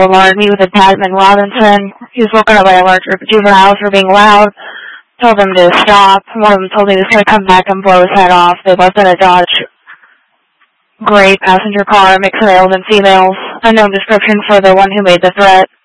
alarmed me with a Tasman Robinson. He was woken up by a large group of juveniles for being loud. Told them to stop. One of them told me he was going to come back and blow his head off. They left in a Dodge gray passenger car, mixed males and females. Unknown description for the one who made the threat.